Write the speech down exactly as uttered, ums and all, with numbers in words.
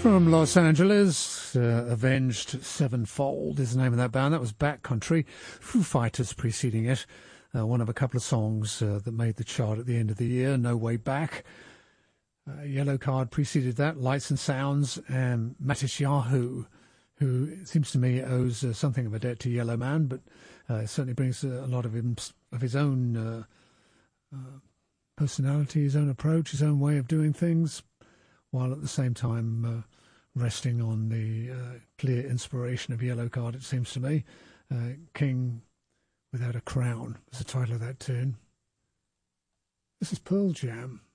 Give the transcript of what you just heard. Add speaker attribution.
Speaker 1: From Los Angeles, uh, Avenged Sevenfold is the name of that band. That was Backcountry. Foo Fighters preceding it. Uh, one of a couple of songs uh, that made the chart at the end of the year, No Way Back. Uh, Yellow Card preceded that, Lights and Sounds, and Matisyahu, who it seems to me owes uh, something of a debt to Yellow Man, but uh, certainly brings uh, a lot of, him, of his own uh, uh, personality, his own approach, his own way of doing things, while at the same time uh, resting on the uh, clear inspiration of Yellow Card, it seems to me. Uh, King Without a Crown is the title of that tune. This is Pearl Jam.